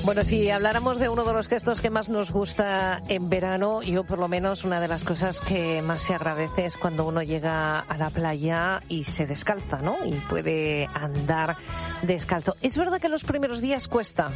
Bueno, si habláramos de uno de los gestos que más nos gusta en verano, yo por lo menos una de las cosas que más se agradece es cuando uno llega a la playa y se descalza, ¿no? Y puede andar descalzo. Es verdad que los primeros días cuesta,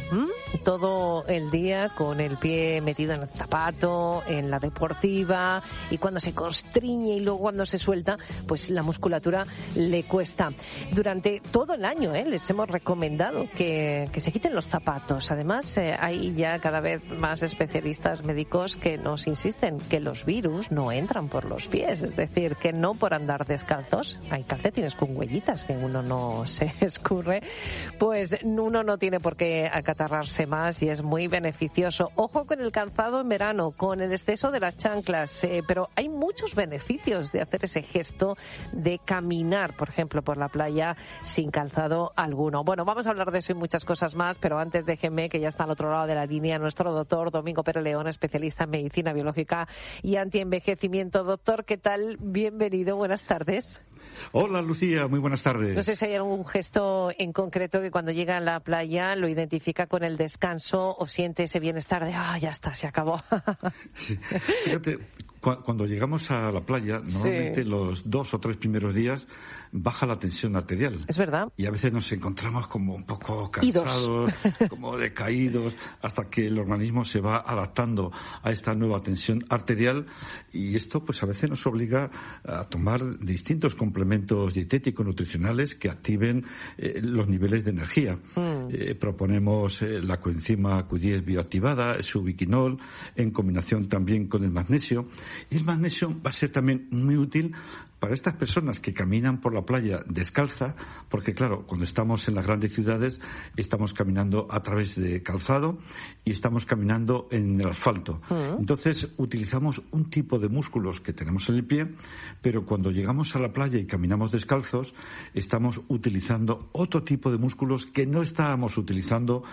todo el día con el pie metido en el zapato, en la deportiva, y cuando se constriñe y luego cuando se suelta, pues la musculatura le cuesta. Durante todo el año, les hemos recomendado que se quiten los zapatos. Además, hay ya cada vez más especialistas médicos que nos insisten que los virus no entran por los pies, es decir, que no por andar descalzos. Hay calcetines con huellitas que uno no se escurre, pues uno no tiene por qué acatarrarse más y es muy beneficioso. Ojo con el calzado en verano, con el exceso de las chanclas, pero hay muchos beneficios de hacer ese gesto de caminar, por ejemplo, por la playa sin calzado alguno. Bueno, vamos a hablar de eso y muchas cosas más, pero antes déjenme que ya está al otro lado de la línea nuestro doctor Domingo Pérez León, especialista en medicina biológica y antienvejecimiento. Doctor, ¿qué tal? Bienvenido, buenas tardes. Hola, Lucía, muy buenas tardes. No sé si hay algún gesto en concreto que cuando llega a la playa lo identifica con el descanso o siente ese bienestar de, ya está, se acabó. Sí. Fíjate, cuando llegamos a la playa, normalmente los 2 o 3 primeros días baja la tensión arterial. Es verdad. Y a veces nos encontramos como un poco cansados, como decaídos, hasta que el organismo se va adaptando a esta nueva tensión arterial, y esto pues a veces nos obliga a tomar distintos complementos dietéticos nutricionales que activen los niveles de energía. Proponemos la coenzima Q10 bioactivada, su ubiquinol, en combinación también con el magnesio. Y el magnesio va a ser también muy útil para estas personas que caminan por la playa descalza, porque claro, cuando estamos en las grandes ciudades estamos caminando a través de calzado y estamos caminando en el asfalto. Entonces utilizamos un tipo de músculos que tenemos en el pie, pero cuando llegamos a la playa y caminamos descalzos estamos utilizando otro tipo de músculos que no estábamos utilizando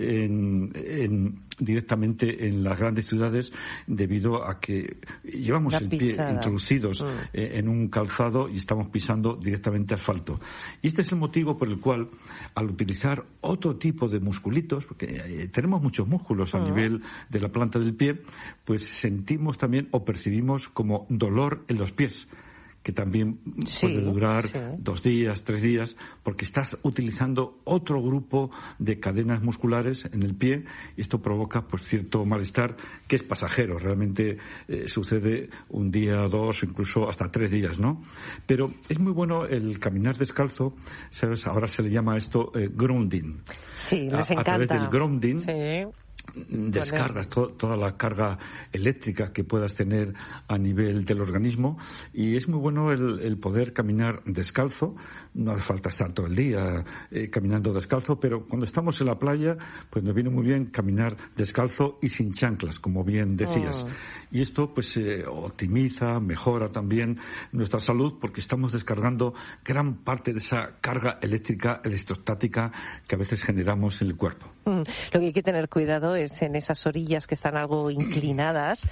directamente en las grandes ciudades, debido a que llevamos el pie introducidos en un calzado y estamos pisando directamente asfalto. Y este es el motivo por el cual, al utilizar otro tipo de musculitos, porque tenemos muchos músculos a nivel de la planta del pie, pues sentimos también o percibimos como dolor en los pies, que también puede durar 2 días, 3 días, porque estás utilizando otro grupo de cadenas musculares en el pie, y esto provoca pues cierto malestar que es pasajero. Realmente sucede 1 día, 2, incluso hasta 3 días, ¿no? Pero es muy bueno el caminar descalzo, ¿sabes? Ahora se le llama esto grounding. Sí, les encanta. A través del grounding descargas toda la carga eléctrica que puedas tener a nivel del organismo, y es muy bueno el poder caminar descalzo. No hace falta estar todo el día caminando descalzo, pero cuando estamos en la playa pues nos viene muy bien caminar descalzo y sin chanclas, como bien decías. Y esto pues optimiza, mejora también nuestra salud, porque estamos descargando gran parte de esa carga eléctrica electrostática que a veces generamos en el cuerpo. Lo que hay que tener cuidado es en esas orillas que están algo inclinadas,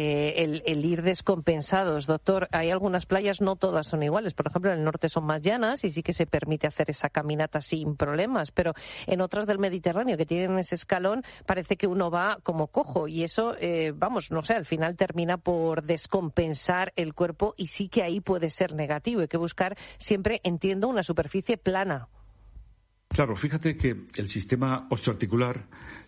el ir descompensados. Doctor, hay algunas playas, no todas son iguales. Por ejemplo, en el norte son más llanas y sí que se permite hacer esa caminata sin problemas, pero en otras del Mediterráneo que tienen ese escalón parece que uno va como cojo, y eso, al final termina por descompensar el cuerpo, y sí que ahí puede ser negativo. Hay que buscar siempre, entiendo, una superficie plana. Claro, fíjate que el sistema osteoarticular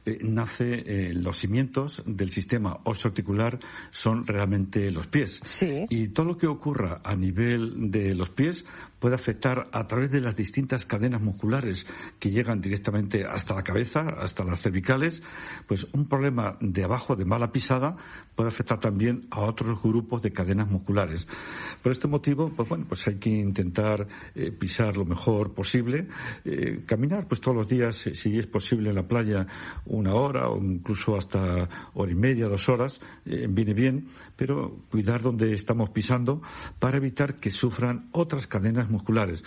nace, los cimientos del sistema osteoarticular son realmente los pies. Sí. Y todo lo que ocurra a nivel de los pies puede afectar a través de las distintas cadenas musculares que llegan directamente hasta la cabeza, hasta las cervicales. Pues un problema de abajo, de mala pisada, puede afectar también a otros grupos de cadenas musculares. Por este motivo, pues hay que intentar pisar lo mejor posible, caminar pues todos los días, si es posible, en la playa 1 hora o incluso hasta 1h30, 2 horas, viene bien, pero cuidar donde estamos pisando para evitar que sufran otras cadenas musculares.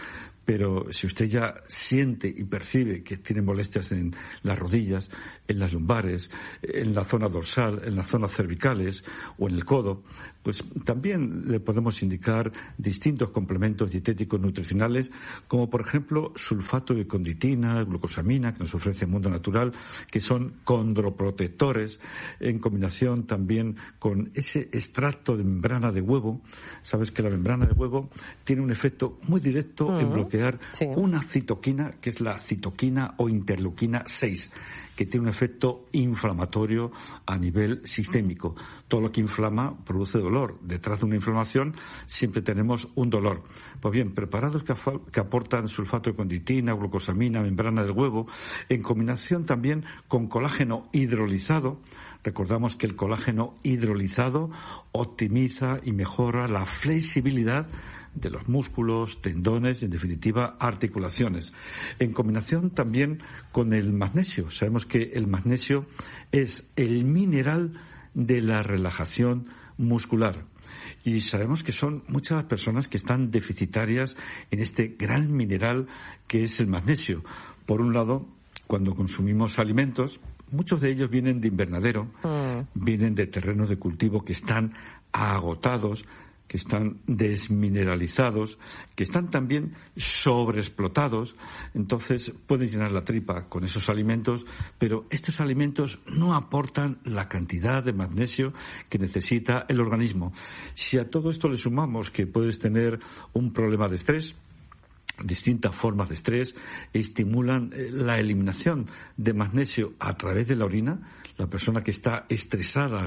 pero si usted ya siente y percibe que tiene molestias en las rodillas, en las lumbares, en la zona dorsal, en las zonas cervicales o en el codo, pues también le podemos indicar distintos complementos dietéticos nutricionales, como por ejemplo sulfato de conditina, glucosamina, que nos ofrece el Mundo Natural, que son condroprotectores, en combinación también con ese extracto de membrana de huevo. Sabes que la membrana de huevo tiene un efecto muy directo en bloquear una citoquina, que es la citoquina o interleuquina 6, que tiene un efecto inflamatorio a nivel sistémico. Todo lo que inflama produce dolor. Detrás de una inflamación siempre tenemos un dolor. Pues bien, preparados que aportan sulfato de conditina, glucosamina, membrana del huevo, en combinación también con colágeno hidrolizado. Recordamos que el colágeno hidrolizado optimiza y mejora la flexibilidad de los músculos, tendones y, en definitiva, articulaciones. En combinación también con el magnesio. Sabemos que el magnesio es el mineral de la relajación muscular. Y sabemos que son muchas las personas que están deficitarias en este gran mineral que es el magnesio. Por un lado, cuando consumimos alimentos, muchos de ellos vienen de invernadero, vienen de terrenos de cultivo que están agotados, que están desmineralizados, que están también sobreexplotados. Entonces pueden llenar la tripa con esos alimentos, pero estos alimentos no aportan la cantidad de magnesio que necesita el organismo. Si a todo esto le sumamos que puedes tener un problema de estrés, distintas formas de estrés estimulan la eliminación de magnesio a través de la orina. La persona que está estresada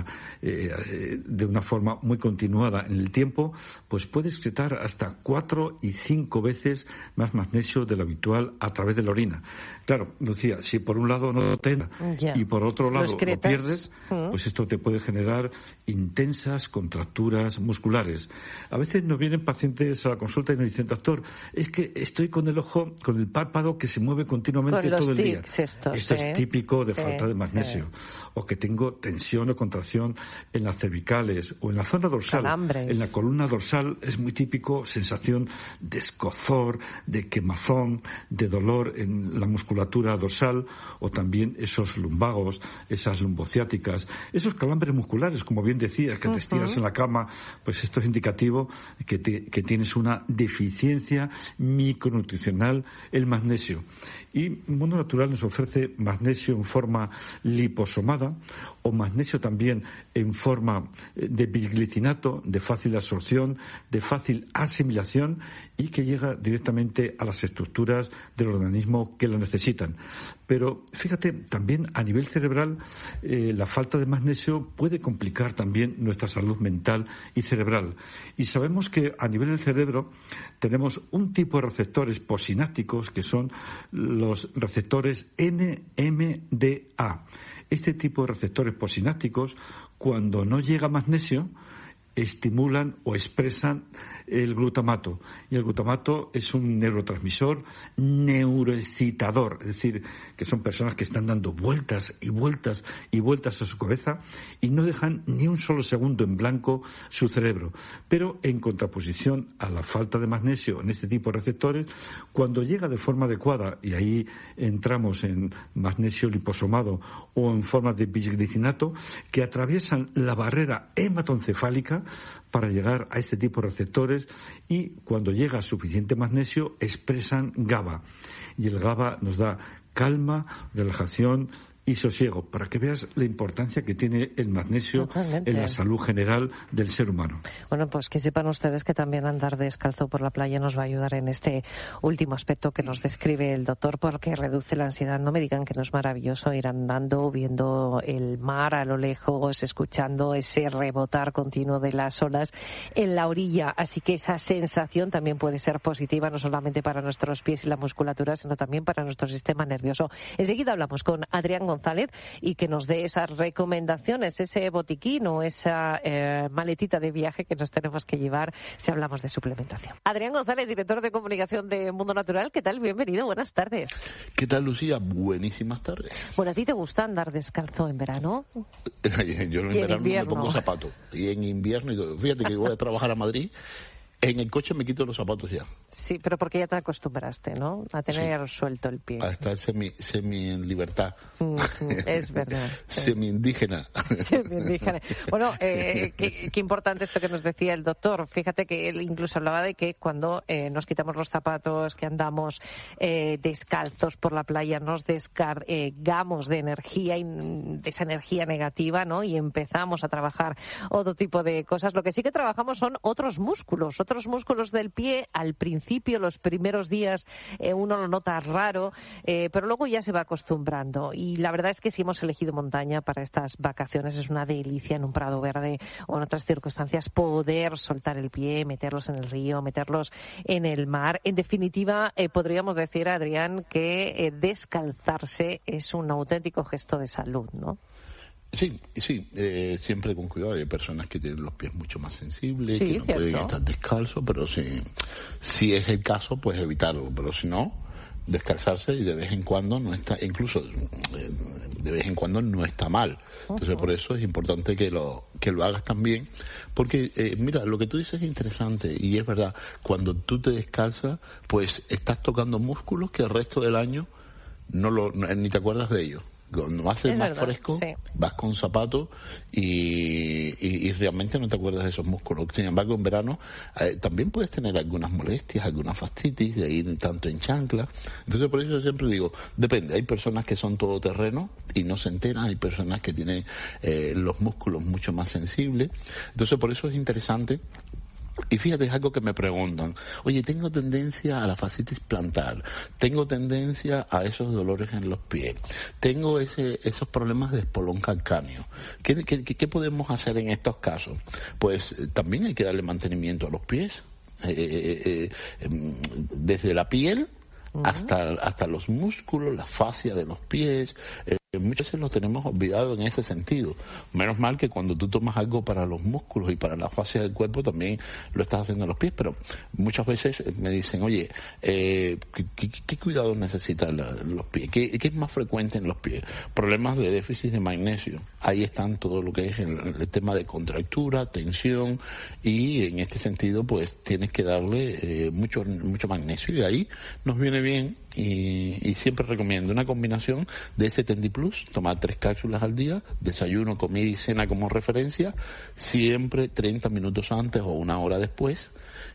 de una forma muy continuada en el tiempo, pues puede excretar hasta 4 y 5 veces más magnesio de lo habitual a través de la orina. Claro, Lucía, si por un lado no lo tengas y por otro lado lo pierdes, pues esto te puede generar intensas contracturas musculares. A veces nos vienen pacientes a la consulta y nos dicen: doctor, es que estoy con el ojo, con el párpado que se mueve continuamente todo el día. Esto es típico de falta de magnesio. O que tengo tensión o contracción en las cervicales o en la zona dorsal. Calambres. En la columna dorsal es muy típico sensación de escozor, de quemazón, de dolor en la musculatura dorsal, o también esos lumbagos, esas lumbociáticas, esos calambres musculares, como bien decías, que te estiras en la cama. Pues esto es indicativo que tienes una deficiencia micronutricional, el magnesio. Y Mundo Natural nos ofrece magnesio en forma liposomada o magnesio también en forma de bisglicinato, de fácil absorción, de fácil asimilación y que llega directamente a las estructuras del organismo que lo necesitan. Pero fíjate, también a nivel cerebral, la falta de magnesio puede complicar también nuestra salud mental y cerebral. Y sabemos que a nivel del cerebro tenemos un tipo de receptores posinápticos que son los receptores NMDA. Este tipo de receptores posinápticos, cuando no llega magnesio, estimulan o expresan el glutamato. Y el glutamato es un neurotransmisor neuroexcitador, es decir, que son personas que están dando vueltas y vueltas y vueltas a su cabeza y no dejan ni un solo segundo en blanco su cerebro. Pero en contraposición a la falta de magnesio en este tipo de receptores, cuando llega de forma adecuada, y ahí entramos en magnesio liposomado o en forma de bisglicinato, que atraviesan la barrera hematoencefálica para llegar a este tipo de receptores, y cuando llega suficiente magnesio expresan GABA, y el GABA nos da calma, relajación y sosiego, para que veas la importancia que tiene el magnesio en la salud general del ser humano. Bueno, pues que sepan ustedes que también andar descalzo por la playa nos va a ayudar en este último aspecto que nos describe el doctor, porque reduce la ansiedad. No me digan que no es maravilloso ir andando, viendo el mar a lo lejos, escuchando ese rebotar continuo de las olas en la orilla. Así que esa sensación también puede ser positiva, no solamente para nuestros pies y la musculatura, sino también para nuestro sistema nervioso. Enseguida hablamos con Adrián González y que nos dé esas recomendaciones, ese botiquín o esa maletita de viaje que nos tenemos que llevar si hablamos de suplementación. Adrián González, director de comunicación de Mundo Natural, ¿qué tal? Bienvenido, buenas tardes. ¿Qué tal, Lucía? Buenísimas tardes. Bueno, ¿a ti te gusta andar descalzo en verano? Yo en verano no me pongo zapatos. Y en invierno, fíjate que voy a trabajar a Madrid En el coche me quito los zapatos ya. Sí, pero porque ya te acostumbraste, ¿no? A tener suelto el pie. A estar semi en libertad. Es verdad. Semi-indígena. Semi-indígena. Bueno, qué importante esto que nos decía el doctor. Fíjate que él incluso hablaba de que cuando nos quitamos los zapatos, que andamos descalzos por la playa, nos descargamos de energía, de esa energía negativa, ¿no? Y empezamos a trabajar otro tipo de cosas. Lo que sí que trabajamos son otros músculos del pie. Al principio, los primeros días, uno lo nota raro, pero luego ya se va acostumbrando. Y la verdad es que si hemos elegido montaña para estas vacaciones, es una delicia en un prado verde o en otras circunstancias poder soltar el pie, meterlos en el río, meterlos en el mar. En definitiva, podríamos decir, Adrián, que descalzarse es un auténtico gesto de salud, ¿no? Sí, siempre con cuidado. Hay personas que tienen los pies mucho más sensibles, sí, que no pueden estar descalzos, pero si es el caso, pues evitarlo. Pero si no, descalzarse, y de vez en cuando no está, incluso de vez en cuando no está mal. Entonces por eso es importante que lo hagas también, porque mira, lo que tú dices es interesante y es verdad. Cuando tú te descalzas, pues estás tocando músculos que el resto del año ni te acuerdas de ellos. Cuando haces más fresco, vas con zapatos y realmente no te acuerdas de esos músculos. Sin embargo, en verano también puedes tener algunas molestias, alguna fascitis de ir tanto en chancla. Entonces, por eso yo siempre digo, depende. Hay personas que son todoterreno y no se enteran. Hay personas que tienen los músculos mucho más sensibles. Entonces, por eso es interesante. Y fíjate, es algo que me preguntan. Oye, tengo tendencia a la fascitis plantar, tengo tendencia a esos dolores en los pies, tengo esos problemas de espolón calcáneo. ¿Qué podemos hacer en estos casos? Pues también hay que darle mantenimiento a los pies, desde la piel hasta los músculos, la fascia de los pies. Muchas veces los tenemos olvidados en ese sentido. Menos mal que cuando tú tomas algo para los músculos y para la fascia del cuerpo también lo estás haciendo en los pies, pero muchas veces me dicen, oye, ¿qué cuidados necesitan los pies? ¿Qué es más frecuente en los pies? Problemas de déficit de magnesio. Ahí están todo lo que es el tema de contractura, tensión, y en este sentido pues tienes que darle mucho magnesio, y ahí nos viene bien. Y siempre recomiendo una combinación de ese Tendiplus, tomar 3 cápsulas al día, desayuno, comida y cena como referencia, siempre 30 minutos antes o 1 hora después,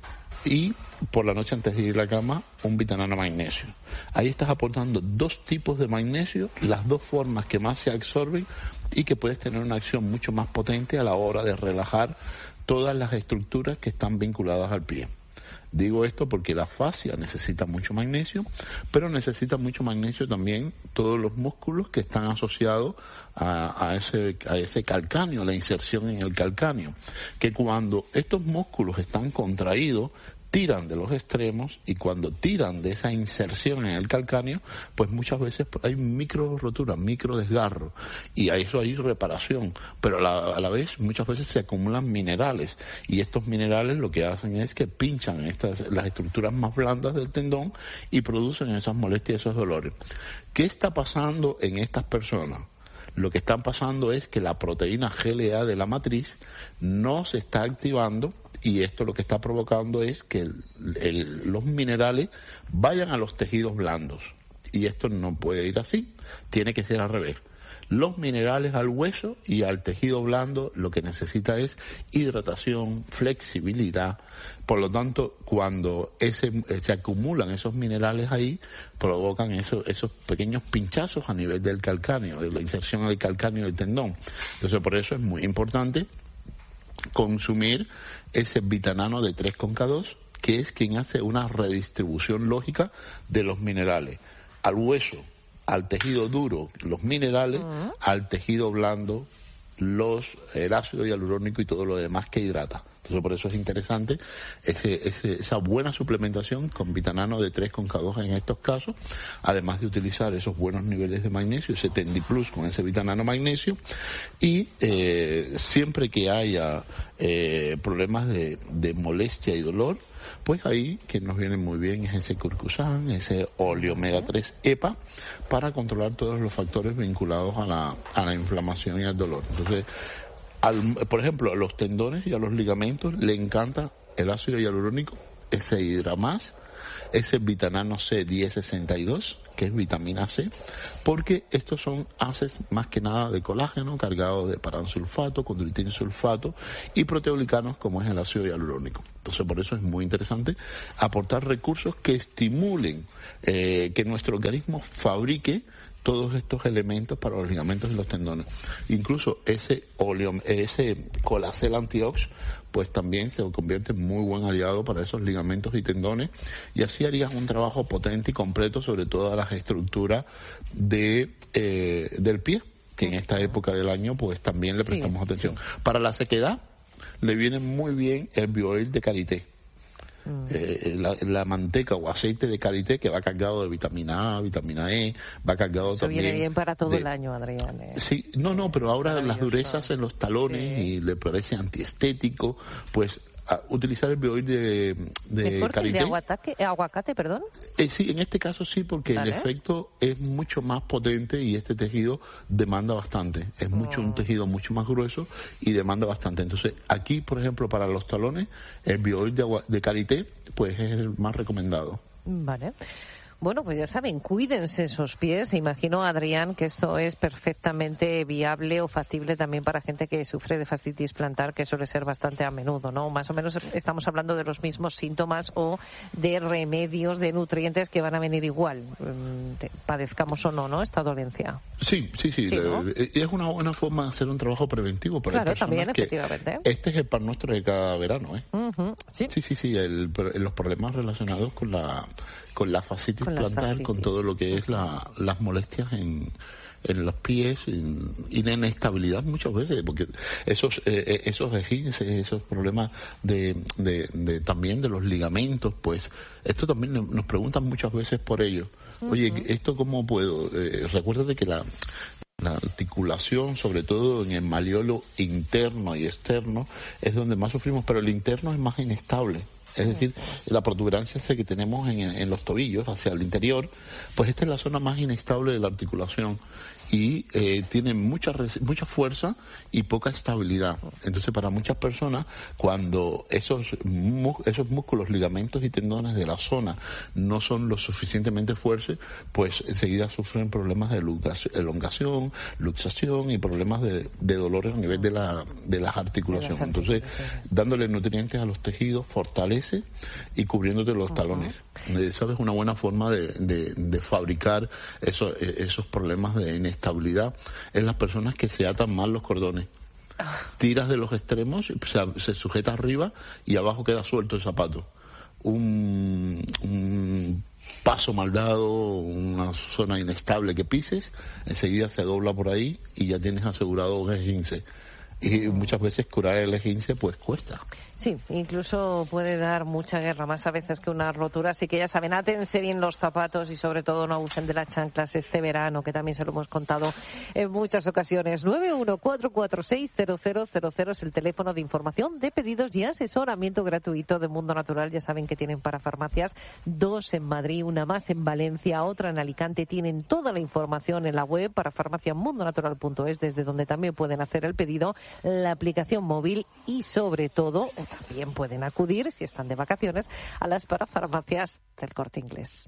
y por la noche antes de ir a la cama, un Vitanano magnesio. Ahí estás aportando 2 tipos de magnesio, las 2 formas que más se absorben y que puedes tener una acción mucho más potente a la hora de relajar todas las estructuras que están vinculadas al pie. Digo esto porque la fascia necesita mucho magnesio, pero necesita mucho magnesio también todos los músculos que están asociados a ese calcáneo, la inserción en el calcáneo, que cuando estos músculos están contraídos, tiran de los extremos, y cuando tiran de esa inserción en el calcáneo, pues muchas veces hay micro roturas, micro desgarro, y a eso hay reparación, pero a la vez muchas veces se acumulan minerales, y estos minerales lo que hacen es que pinchan las estructuras más blandas del tendón y producen esas molestias, esos dolores. ¿Qué está pasando en estas personas? Lo que está pasando es que la proteína GLA de la matriz no se está activando, y esto lo que está provocando es que los minerales vayan a los tejidos blandos. Y esto no puede ir así, tiene que ser al revés. Los minerales al hueso y al tejido blando lo que necesita es hidratación, flexibilidad. Por lo tanto, cuando se acumulan esos minerales ahí, provocan esos pequeños pinchazos a nivel del calcáneo, de la inserción del calcáneo del tendón. Entonces, por eso es muy importante consumir ese Vitanano de 3,2, que es quien hace una redistribución lógica de los minerales al hueso, al tejido duro los minerales, al tejido blando el ácido hialurónico y todo lo demás que hidrata. Entonces por eso es interesante esa buena suplementación con Vitanano de 3,2 en estos casos, además de utilizar esos buenos niveles de magnesio, ese Tendiplus con ese Vitanano magnesio, y siempre que haya problemas de molestia y dolor, pues ahí que nos viene muy bien es ese Curcusan, ese óleo omega 3 EPA, para controlar todos los factores vinculados a la inflamación y al dolor. Entonces, por ejemplo, a los tendones y a los ligamentos le encanta el ácido hialurónico, ese hidramás, ese vitamina C 1062, que es vitamina C, porque estos son haces más que nada de colágeno, cargados de paransulfato, condroitinsulfato y proteoglicanos, como es el ácido hialurónico. Entonces, por eso es muy interesante aportar recursos que estimulen que nuestro organismo fabrique todos estos elementos para los ligamentos y los tendones. Incluso ese Colacel Antiox, pues también se convierte en muy buen aliado para esos ligamentos y tendones, y así harías un trabajo potente y completo sobre todas las estructuras del pie, que en esta época del año pues también le prestamos atención. Para la sequedad le viene muy bien el bioil de karité. La manteca o aceite de karité, que va cargado de vitamina A, vitamina E, va cargado Eso también... viene bien para todo el año, Adrián. Sí, pero ahora las durezas en los talones y le parece antiestético, pues utilizar el bioil de karité. ¿De aguacate, perdón? Sí, en este caso sí, porque el efecto es mucho más potente y este tejido demanda bastante. Es un tejido mucho más grueso y demanda bastante. Entonces, aquí, por ejemplo, para los talones, el bioil de karité, pues es el más recomendado. Vale. Bueno, pues ya saben, cuídense esos pies. Imagino, Adrián, que esto es perfectamente viable o factible también para gente que sufre de fascitis plantar, que suele ser bastante a menudo, ¿no? Más o menos estamos hablando de los mismos síntomas o de remedios, de nutrientes que van a venir igual, padezcamos o no, esta dolencia. Sí, ¿no? Es una buena forma de hacer un trabajo preventivo para claro, también, efectivamente. Este es el pan nuestro de cada verano, ¿eh? Uh-huh, sí, los problemas relacionados con la fascitis plantar, con todo lo que es las molestias en los pies y la inestabilidad muchas veces, porque esos esguinces, esos problemas también de los ligamentos, pues esto también nos preguntan muchas veces por ello. Oye, ¿esto cómo puedo? Recuérdate que la articulación, sobre todo en el maleolo interno y externo, es donde más sufrimos, pero el interno es más inestable. Es decir, la protuberancia que tenemos en los tobillos hacia el interior, pues esta es la zona más inestable de la articulación y tiene mucha fuerza y poca estabilidad. Entonces, para muchas personas, cuando esos músculos, ligamentos y tendones de la zona no son lo suficientemente fuertes, pues enseguida sufren problemas de elongación, luxación y problemas de dolores a nivel de las articulaciones. Entonces, dándole nutrientes a los tejidos fortalece y cubriéndote los talones. ¿Sabes? Una buena forma de fabricar esos problemas de inestabilidad es las personas que se atan mal los cordones. Tiras de los extremos, se sujeta arriba y abajo queda suelto el zapato. Un paso mal dado, una zona inestable que pises, enseguida se dobla por ahí y ya tienes asegurado un esguince. Y muchas veces curar el esguince pues cuesta. Sí, incluso puede dar mucha guerra, más a veces que una rotura. Así que ya saben, átense bien los zapatos y sobre todo no abusen de las chanclas este verano, que también se lo hemos contado en muchas ocasiones. 914460000 es el teléfono de información, de pedidos y asesoramiento gratuito de Mundo Natural. Ya saben que tienen para farmacias 2 en Madrid, una más en Valencia, otra en Alicante. Tienen toda la información en la web para farmaciamundonatural.es, desde donde también pueden hacer el pedido, la aplicación móvil y sobre todo también pueden acudir, si están de vacaciones, a las parafarmacias del Corte Inglés.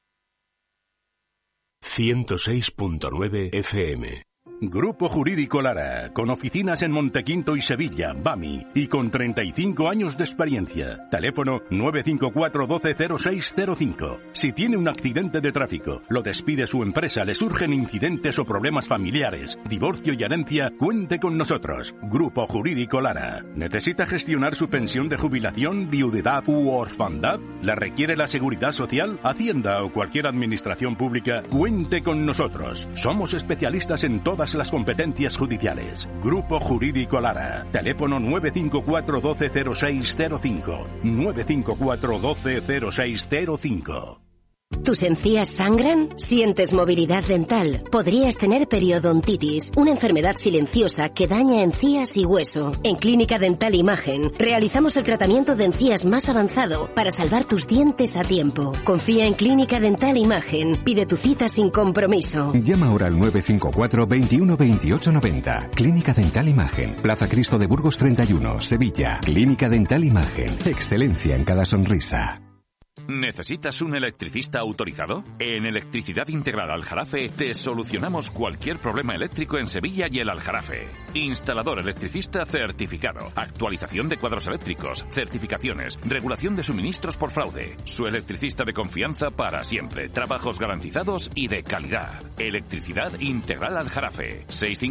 106.9 FM. Grupo Jurídico Lara, con oficinas en Montequinto y Sevilla, BAMI, y con 35 años de experiencia. Teléfono 954 120605. Si tiene un accidente de tráfico, lo despide su empresa, le surgen incidentes o problemas familiares, divorcio y herencia, cuente con nosotros. Grupo Jurídico Lara. ¿Necesita gestionar su pensión de jubilación, viudedad u orfandad? ¿La requiere la Seguridad Social, Hacienda o cualquier administración pública? Cuente con nosotros. Somos especialistas en todas las competencias judiciales. Grupo Jurídico Lara. Teléfono 954 120605. 954 120605. ¿Tus encías sangran? ¿Sientes movilidad dental? Podrías tener periodontitis, una enfermedad silenciosa que daña encías y hueso. En Clínica Dental Imagen realizamos el tratamiento de encías más avanzado para salvar tus dientes a tiempo. Confía en Clínica Dental Imagen. Pide tu cita sin compromiso. Llama ahora al 954 21 28 90. Clínica Dental Imagen. Plaza Cristo de Burgos 31, Sevilla. Clínica Dental Imagen. Excelencia en cada sonrisa. ¿Necesitas un electricista autorizado? En Electricidad Integral Aljarafe te solucionamos cualquier problema eléctrico en Sevilla y el Aljarafe. Instalador electricista certificado, actualización de cuadros eléctricos, certificaciones, regulación de suministros por fraude. Su electricista de confianza para siempre, trabajos garantizados y de calidad. Electricidad Integral Aljarafe.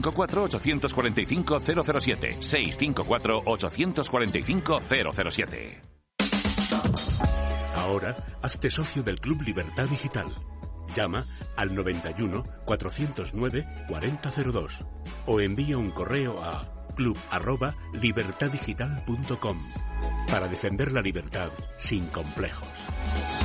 654-845-007. 654-845-007. Ahora, hazte socio del Club Libertad Digital. Llama al 91 409 4002 o envía un correo a club@libertaddigital.com para defender la libertad sin complejos.